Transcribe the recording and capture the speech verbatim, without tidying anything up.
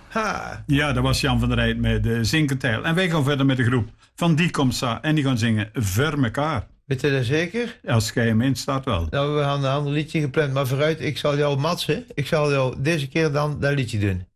Ha. Ja, dat was Jan van der Rijt met de Zinkenteil. En wij gaan verder met de groep van Die Komt Sa. En die gaan zingen Ver mekaar. Weet je dat zeker? Als jij hem in staat wel. Nou, we gaan een ander liedje gepland. Maar vooruit, ik zal jou matsen. Ik zal jou deze keer dan dat liedje doen.